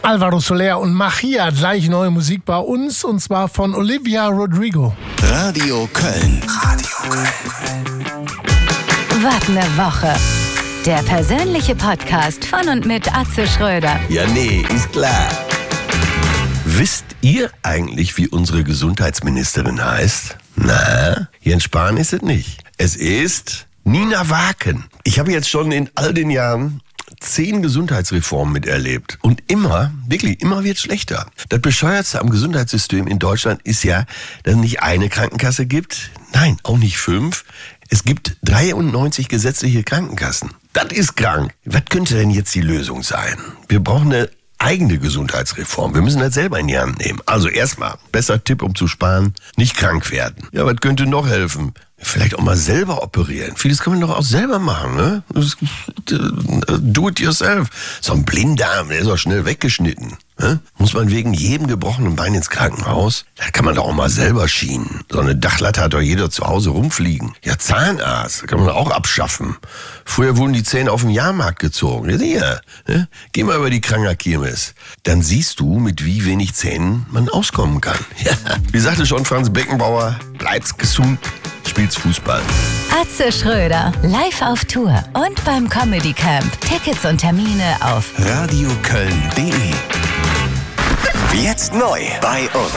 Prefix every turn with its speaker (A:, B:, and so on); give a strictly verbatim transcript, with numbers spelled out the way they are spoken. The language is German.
A: Alvaro Soler und Machia, gleich neue Musik bei uns, und zwar von Olivia Rodrigo.
B: Radio Köln. Radio Köln.
C: Was ne Woche. Der persönliche Podcast von und mit Atze Schröder.
D: Ja, nee, ist klar. Wisst ihr eigentlich, wie unsere Gesundheitsministerin heißt? Na, Jens Spahn ist es nicht. Es ist Nina Waken. Ich habe jetzt schon in all den Jahren zehn Gesundheitsreformen miterlebt. Und immer, wirklich, immer wird schlechter. Das Bescheuertste am Gesundheitssystem in Deutschland ist ja, dass es nicht eine Krankenkasse gibt. Nein, auch nicht fünf. Es gibt dreiundneunzig gesetzliche Krankenkassen. Das ist krank. Was könnte denn jetzt die Lösung sein? Wir brauchen eine eigene Gesundheitsreform. Wir müssen das selber in die Hand nehmen. Also erstmal, besser Tipp, um zu sparen, nicht krank werden. Ja, was könnte noch helfen? Vielleicht auch mal selber operieren. Vieles kann man doch auch selber machen, ne? Do it yourself. So ein Blinddarm, der ist auch schnell weggeschnitten. Ne? Muss man wegen jedem gebrochenen Bein ins Krankenhaus? Da kann man doch auch mal selber schienen. So eine Dachlatte hat doch jeder zu Hause rumfliegen. Ja, Zahnarzt, kann man auch abschaffen. Früher wurden die Zähne auf dem Jahrmarkt gezogen. Ja, hier, ne? Geh mal über die Krankerkirmes. Dann siehst du, mit wie wenig Zähnen man auskommen kann. Ja, wie sagte schon Franz Beckenbauer, bleib's gesund, spielt's Fußball.
C: Atze Schröder, live auf Tour und beim Comedy Camp. Tickets und Termine auf
B: radio köln punkt de. Jetzt neu bei uns.